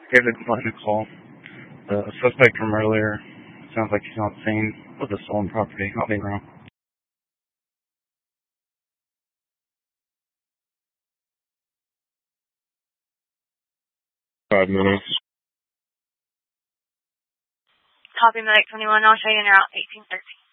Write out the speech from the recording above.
David wanted to call. The suspect from earlier sounds like he's on the scene with a stolen property. I'll be around. 5 minutes. Copy Medic 21. I'll show you in route 1813.